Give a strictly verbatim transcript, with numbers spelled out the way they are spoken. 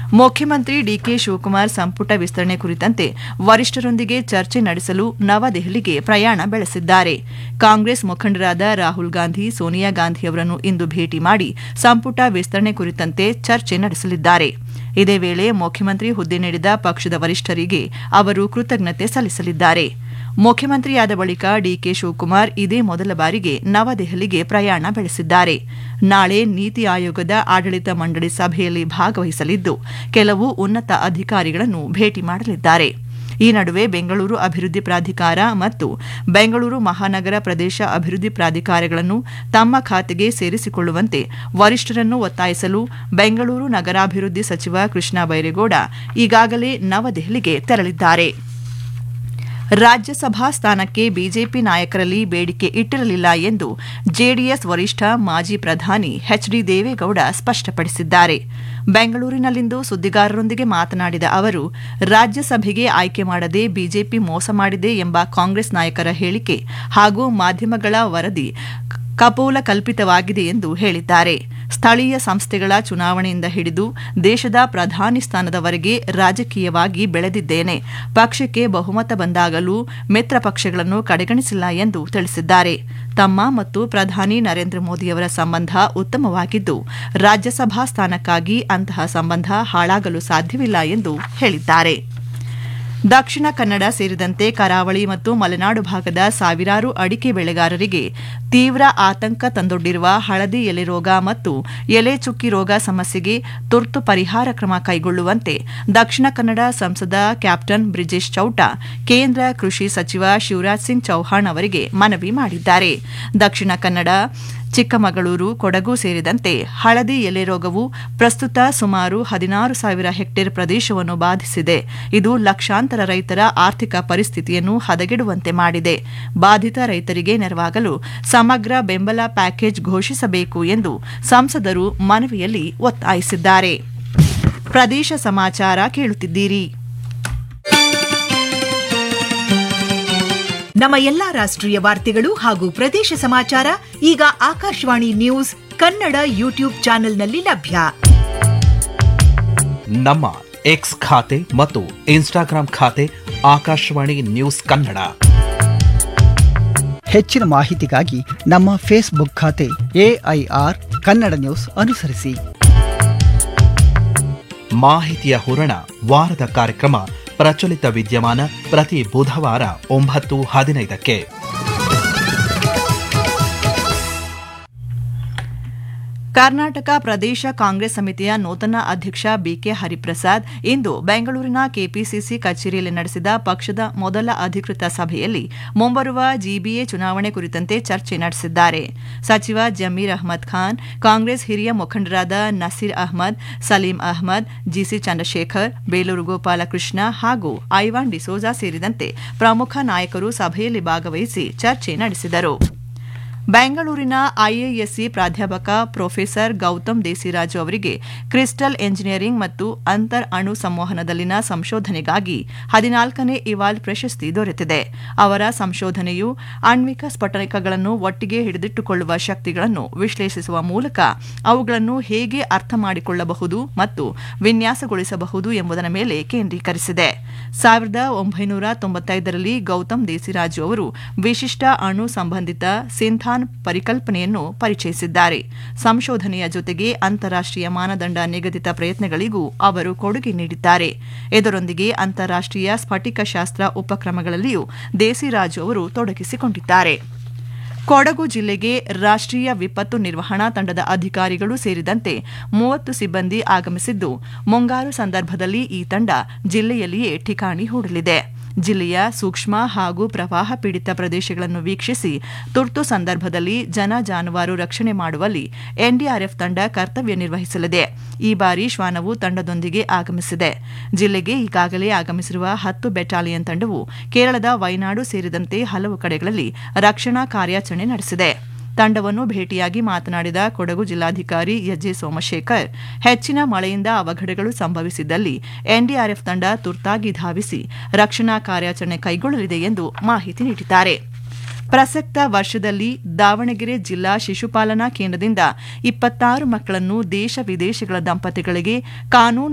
ಮುಖ್ಯಮಂತ್ರಿ ಡಿಕೆ ಶಿವಕುಮಾರ್ ಸಂಪುಟ ವಿಸ್ತರಣೆ ಕುರಿತಂತೆ ವರಿಷ್ಠರೊಂದಿಗೆ ಚರ್ಚೆ ನಡೆಸಲು ನವದೆಹಲಿಗೆ ಪ್ರಯಾಣ ಬೆಳೆಸಿದ್ದಾರೆ. ಕಾಂಗ್ರೆಸ್ ಮುಖಂಡರಾದ ರಾಹುಲ್ ಗಾಂಧಿ, ಸೋನಿಯಾ ಗಾಂಧಿ ಅವರನ್ನು ಇಂದು ಭೇಟಿ ಮಾಡಿ ಸಂಪುಟ ವಿಸ್ತರಣೆ ಕುರಿತಂತೆ ಚರ್ಚೆ ನಡೆಸಲಿದ್ದಾರೆ. ಇದೇ ವೇಳೆ ಮುಖ್ಯಮಂತ್ರಿ ಹುದ್ದೆ ನೀಡಿದ ಪಕ್ಷದ ವರಿಷ್ಠರಿಗೆ ಅವರು ಕೃತಜ್ಞತೆ ಸಲ್ಲಿಸಲಿದ್ದಾರೆ. ಮುಖ್ಯಮಂತ್ರಿಯಾದ ಬಳಿಕ ಡಿಕೆ ಶಿವಕುಮಾರ್ ಇದೇ ಮೊದಲ ಬಾರಿಗೆ ನವದೆಹಲಿಗೆ ಪ್ರಯಾಣ ಬೆಳೆಸಿದ್ದಾರೆ. ನಾಳೆ ನೀತಿ ಆಯೋಗದ ಆಡಳಿತ ಮಂಡಳಿ ಸಭೆಯಲ್ಲಿ ಭಾಗವಹಿಸಲಿದ್ದು ಕೆಲವು ಉನ್ನತ ಅಧಿಕಾರಿಗಳನ್ನು ಭೇಟಿ ಮಾಡಲಿದ್ದಾರೆ. ಈ ನಡುವೆ ಬೆಂಗಳೂರು ಅಭಿವೃದ್ಧಿ ಪ್ರಾಧಿಕಾರ ಮತ್ತು ಬೆಂಗಳೂರು ಮಹಾನಗರ ಪ್ರದೇಶ ಅಭಿವೃದ್ಧಿ ಪ್ರಾಧಿಕಾರಗಳನ್ನು ತಮ್ಮ ಖಾತೆಗೆ ಸೇರಿಸಿಕೊಳ್ಳುವಂತೆ ವರಿಷ್ಠರನ್ನು ಒತ್ತಾಯಿಸಲು ಬೆಂಗಳೂರು ನಗರಾಭಿವೃದ್ಧಿ ಸಚಿವ ಕೃಷ್ಣ ಬೈರೇಗೌಡ ಈಗಾಗಲೇ ನವದೆಹಲಿಗೆ ತೆರಳಿದ್ದಾರೆ. ರಾಜ್ಯಸಭಾ ಸ್ಥಾನಕ್ಕೆ ಬಿಜೆಪಿ ನಾಯಕರಲ್ಲಿ ಬೇಡಿಕೆ ಇಟ್ಟಿರಲಿಲ್ಲ ಎಂದು ಜೆಡಿಎಸ್ ವರಿಷ್ಠ ಮಾಜಿ ಪ್ರಧಾನಿ ಎಚ್ ಡಿ ದೇವೇಗೌಡ ಸ್ಪಷ್ಟಪಡಿಸಿದ್ದಾರೆ. ಬೆಂಗಳೂರಿನಲ್ಲಿಂದು ಸುದ್ದಿಗಾರರೊಂದಿಗೆ ಮಾತನಾಡಿದ ಅವರು, ರಾಜ್ಯಸಭೆಗೆ ಆಯ್ಕೆ ಮಾಡದೆ ಬಿಜೆಪಿ ಮೋಸ ಮಾಡಿದೆ ಎಂಬ ಕಾಂಗ್ರೆಸ್ ನಾಯಕರ ಹೇಳಿಕೆ ಹಾಗೂ ಮಾಧ್ಯಮಗಳ ವರದಿ ಕಪೋಲ ಕಲ್ಪಿತವಾಗಿದೆ ಎಂದು ಹೇಳಿದ್ದಾರೆ. ಸ್ಥಳೀಯ ಸಂಸ್ಥೆಗಳ ಚುನಾವಣೆಯಿಂದ ಹಿಡಿದು ದೇಶದ ಪ್ರಧಾನಿ ಸ್ಥಾನದವರೆಗೆ ರಾಜಕೀಯವಾಗಿ ಬೆಳೆದಿದ್ದೇನೆ. ಪಕ್ಷಕ್ಕೆ ಬಹುಮತ ಬಂದಾಗಲೂ ಮಿತ್ರ ಪಕ್ಷಗಳನ್ನು ಕಡೆಗಣಿಸಿಲ್ಲ ಎಂದು ತಿಳಿಸಿದ್ದಾರೆ. ತಮ್ಮ ಮತ್ತು ಪ್ರಧಾನಿ ನರೇಂದ್ರ ಮೋದಿಯವರ ಸಂಬಂಧ ಉತ್ತಮವಾಗಿದ್ದು, ರಾಜ್ಯಸಭಾ ಸ್ಥಾನಕ್ಕಾಗಿ ಅಂತಹ ಸಂಬಂಧ ಹಾಳಾಗಲು ಸಾಧ್ಯವಿಲ್ಲ ಎಂದು ಹೇಳಿದ್ದಾರೆ. ದಕ್ಷಿಣ ಕನ್ನಡ ಸೇರಿದಂತೆ ಕರಾವಳಿ ಮತ್ತು ಮಲೆನಾಡು ಭಾಗದ ಸಾವಿರಾರು ಅಡಿಕೆ ಬೆಳೆಗಾರರಿಗೆ ತೀವ್ರ ಆತಂಕ ತಂದೊಡ್ಡಿರುವ ಹಳದಿ ಎಲೆ ರೋಗ ಮತ್ತು ಎಲೆ ಚುಕ್ಕಿ ರೋಗ ಸಮಸ್ಯೆಗೆ ತುರ್ತು ಪರಿಹಾರ ಕ್ರಮ ಕೈಗೊಳ್ಳುವಂತೆ ದಕ್ಷಿಣ ಕನ್ನಡ ಸಂಸದ ಕ್ಯಾಪ್ಟನ್ ಬ್ರಿಜೇಶ್ ಚೌಟ ಕೇಂದ್ರ ಕೃಷಿ ಸಚಿವ ಶಿವರಾಜ್ ಸಿಂಗ್ ಚೌಹಾಣ್ ಅವರಿಗೆ ಮನವಿ ಮಾಡಿದ್ದಾರೆ. ದಕ್ಷಿಣ ಕನ್ನಡ, ಚಿಕ್ಕಮಗಳೂರು, ಕೊಡಗು ಸೇರಿದಂತೆ ಹಳದಿ ಎಲೆ ರೋಗವು ಪ್ರಸ್ತುತ ಸುಮಾರು ಹದಿನಾರು ಸಾವಿರ ಹೆಕ್ಟೇರ್ ಪ್ರದೇಶವನ್ನು ಬಾಧಿಸಿದೆ. ಇದು ಲಕ್ಷಾಂತರ ರೈತರ ಆರ್ಥಿಕ ಪರಿಸ್ಥಿತಿಯನ್ನು ಹದಗೆಡುವಂತೆ ಮಾಡಿದೆ. ಬಾಧಿತ ರೈತರಿಗೆ ನೆರವಾಗಲು ಸಮಗ್ರ ಬೆಂಬಲ ಪ್ಯಾಕೇಜ್ ಘೋಷಿಸಬೇಕು ಎಂದು ಸಂಸದರು ಮನವಿಯಲ್ಲಿ ಒತ್ತಾಯಿಸಿದ್ದಾರೆ. ಪ್ರದೇಶ ಸಮಾಚಾರ ಕೇಳುತ್ತಿದ್ದೀರಿ. ನಮ್ಮ ಎಲ್ಲಾ ರಾಷ್ಟ್ರೀಯ ವಾರ್ತೆಗಳು ಹಾಗೂ ಪ್ರದೇಶ ಸಮಾಚಾರ ಈಗ ಆಕಾಶವಾಣಿ ನ್ಯೂಸ್ ಕನ್ನಡ ಯೂಟ್ಯೂಬ್ ಚಾನೆಲ್ನಲ್ಲಿ ಲಭ್ಯ. ನಮ್ಮ ಎಕ್ಸ್ ಖಾತೆ ಮತ್ತು ಇನ್ಸ್ಟಾಗ್ರಾಂ ಖಾತೆ ಆಕಾಶವಾಣಿ ನ್ಯೂಸ್ ಕನ್ನಡ. ಹೆಚ್ಚಿನ ಮಾಹಿತಿಗಾಗಿ ನಮ್ಮ ಫೇಸ್ಬುಕ್ ಖಾತೆ ಎಐಆರ್ ಕನ್ನಡ ನ್ಯೂಸ್ ಅನುಸರಿಸಿ. ಮಾಹಿತಿಯ ಹೂರಣ ವಾರದ ಕಾರ್ಯಕ್ರಮ ಪ್ರಚಲಿತ ವಿದ್ಯಮಾನ ಪ್ರತಿ ಬುಧವಾರ ಒಂಬತ್ತು ಹದಿನೈದಕ್ಕೆ. ಕರ್ನಾಟಕ ಪ್ರದೇಶ ಕಾಂಗ್ರೆಸ್ ಸಮಿತಿಯ ನೂತನ ಅಧ್ಯಕ್ಷ ಬಿಕೆ ಹರಿಪ್ರಸಾದ್ ಇಂದು ಬೆಂಗಳೂರಿನ ಕೆಪಿಸಿಸಿ ಕಚೇರಿಯಲ್ಲಿ ನಡೆಸಿದ ಪಕ್ಷದ ಮೊದಲ ಅಧಿಕೃತ ಸಭೆಯಲ್ಲಿ ಮುಂಬರುವ ಜಿಬಿಎ ಚುನಾವಣೆ ಕುರಿತಂತೆ ಚರ್ಚೆ ನಡೆಸಿದ್ದಾರೆ. ಸಚಿವ ಜಮೀರ್ ಅಹ್ಮದ್ ಖಾನ್, ಕಾಂಗ್ರೆಸ್ ಹಿರಿಯ ಮುಖಂಡರಾದ ನಸೀರ್ ಅಹ್ಮದ್, ಸಲೀಂ ಅಹ್ಮದ್, ಜಿಸಿ ಚಂದ್ರಶೇಖರ್, ಬೇಲೂರು ಗೋಪಾಲಕೃಷ್ಣ ಹಾಗೂ ಐವಾನ್ ಡಿಸೋಜಾ ಸೇರಿದಂತೆ ಪ್ರಮುಖ ನಾಯಕರು ಸಭೆಯಲ್ಲಿ ಭಾಗವಹಿಸಿ ಚರ್ಚೆ ನಡೆಸಿದರು. ಬೆಂಗಳೂರಿನ ಐಐಎಸ್ಸಿ ಪ್ರಾಧ್ಯಾಪಕ ಪ್ರೊಫೆಸರ್ ಗೌತಮ್ ದೇಸಿರಾಜು ಅವರಿಗೆ ಕ್ರಿಸ್ಟಲ್ ಎಂಜಿನಿಯರಿಂಗ್ ಮತ್ತು ಅಂತರ್ ಅಣು ಸಂವಹನದಲ್ಲಿನ ಸಂಶೋಧನೆಗಾಗಿ ಹದಿನಾಲ್ಕನೇ ಇವಾಲ್ ಪ್ರಶಸ್ತಿ ದೊರೆತಿದೆ. ಅವರ ಸಂಶೋಧನೆಯು ಆಣ್ವಿಕ ಸ್ಫಟಿಕಗಳನ್ನು ಒಟ್ಟಿಗೆ ಹಿಡಿದಿಟ್ಟುಕೊಳ್ಳುವ ಶಕ್ತಿಗಳನ್ನು ವಿಶ್ಲೇಷಿಸುವ ಮೂಲಕ ಅವುಗಳನ್ನು ಹೇಗೆ ಅರ್ಥ ಮಾಡಿಕೊಳ್ಳಬಹುದು ಮತ್ತು ವಿನ್ಯಾಸಗೊಳಿಸಬಹುದು ಎಂಬುದರ ಮೇಲೆ ಕೇಂದ್ರೀಕರಿಸಿದೆ. ಸಾವಿರದ ಒಂಬೈನೂರ ತೊಂಬತ್ತೈದರಲ್ಲಿ ಗೌತಮ್ ದೇಸಿರಾಜು ಅವರು ವಿಶಿಷ್ಟ ಅಣು ಸಂಬಂಧಿತ ಸಿಂಥಾನ್ ಪರಿಕಲ್ಪನೆಯನ್ನು ಪರಿಚಯಿಸಿದ್ದಾರೆ. ಸಂಶೋಧನೆಯ ಜೊತೆಗೆ ಅಂತಾರಾಷ್ಟೀಯ ಮಾನದಂಡ ನಿಗದಿತ ಪ್ರಯತ್ನಗಳಿಗೂ ಅವರು ಕೊಡುಗೆ ನೀಡಿದ್ದಾರೆ. ಇದರೊಂದಿಗೆ ಅಂತಾರಾಷ್ಟೀಯ ಸ್ಫಟಿಕಶಾಸ್ತ್ರ ಉಪಕ್ರಮಗಳಲ್ಲಿಯೂ ದೇಸಿರಾಜು ಅವರು ತೊಡಗಿಸಿಕೊಂಡಿದ್ದಾರೆ. ಕೊಡಗು ಜಿಲ್ಲೆಗೆ ರಾಷ್ಟೀಯ ವಿಪತ್ತು ನಿರ್ವಹಣಾ ತಂಡದ ಅಧಿಕಾರಿಗಳು ಸೇರಿದಂತೆ ಮೂವತ್ತು ಸಿಬ್ಬಂದಿ ಆಗಮಿಸಿದ್ದು, ಮುಂಗಾರು ಸಂದರ್ಭದಲ್ಲಿ ಈ ತಂಡ ಜಿಲ್ಲೆಯಲ್ಲಿಯೇ ಠಿಕಾಣಿ ಹೂಡಲಿದೆ. ಜಿಲ್ಲೆಯ ಸೂಕ್ಷ್ಮ ಹಾಗೂ ಪ್ರವಾಹ ಪೀಡಿತ ಪ್ರದೇಶಗಳನ್ನು ವೀಕ್ಷಿಸಿ ತುರ್ತು ಸಂದರ್ಭದಲ್ಲಿ ಜನ ಜಾನುವಾರು ರಕ್ಷಣೆ ಮಾಡುವಲ್ಲಿ ಎನ್ಡಿಆರ್ಎಫ್ ತಂಡ ಕರ್ತವ್ಯ ನಿರ್ವಹಿಸಲಿದೆ. ಈ ಬಾರಿ ಶ್ವಾನವು ತಂಡದೊಂದಿಗೆ ಆಗಮಿಸಿದೆ. ಜಿಲ್ಲೆಗೆ ಈಗಾಗಲೇ ಆಗಮಿಸಿರುವ ಹತ್ತು ಬೆಟಾಲಿಯನ್ ತಂಡವು ಕೇರಳದ ವೈನಾಡು ಸೇರಿದಂತೆ ಹಲವು ಕಡೆಗಳಲ್ಲಿ ರಕ್ಷಣಾ ಕಾರ್ಯಾಚರಣೆ ನಡೆಸಿದೆ. ತಂಡವನ್ನು ಭೇಟಿಯಾಗಿ ಮಾತನಾಡಿದ ಕೊಡಗು ಜಿಲ್ಲಾಧಿಕಾರಿ ಎಜೆ ಸೋಮಶೇಖರ್, ಹೆಚ್ಚಿನ ಮಳೆಯಿಂದ ಅವಘಡಗಳು ಸಂಭವಿಸಿದ್ದಲ್ಲಿ ಎನ್ಡಿಆರ್ಎಫ್ ತಂಡ ತುರ್ತಾಗಿ ಧಾವಿಸಿ ರಕ್ಷಣಾ ಕಾರ್ಯಾಚರಣೆ ಕೈಗೊಳ್ಳಲಿದೆ ಎಂದು ಮಾಹಿತಿ ನೀಡಿದ್ದಾರೆ. ಪ್ರಸಕ್ತ ವರ್ಷದಲ್ಲಿ ದಾವಣಗೆರೆ ಜಿಲ್ಲಾ ಶಿಶುಪಾಲನಾ ಕೇಂದ್ರದಿಂದ ಇಪ್ಪತ್ತಾರು ಮಕ್ಕಳನ್ನು ದೇಶ ವಿದೇಶಗಳ ದಂಪತಿಗಳಿಗೆ ಕಾನೂನು